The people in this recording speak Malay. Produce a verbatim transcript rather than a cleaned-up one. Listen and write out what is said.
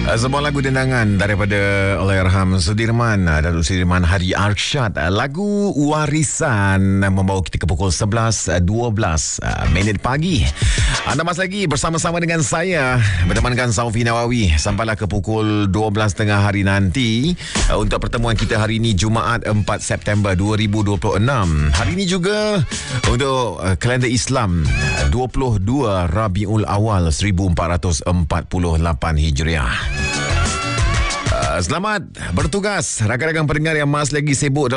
Sebuah lagu dendangan daripada Allahyarham Sudirman, Datuk Sudirman Hadi Arsyad. Lagu Warisan membawa kita ke pukul sebelas dua belas minit pagi. Anda masih lagi bersama-sama dengan saya, bertemankan Saufi Nawawi sampailah ke pukul dua belas tengah hari nanti untuk pertemuan kita hari ini, Jumaat empat September dua ribu dua puluh enam. Hari ini juga untuk kalender Islam dua puluh dua Rabiul Awal seribu empat ratus empat puluh lapan Hijriah. Selamat bertugas rakan-rakan pendengar yang masih lagi sibuk